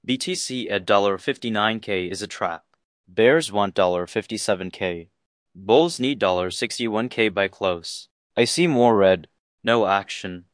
BTC at $59K is a trap. Bears want $57K. Bulls need $61K by close. I see more red. No action.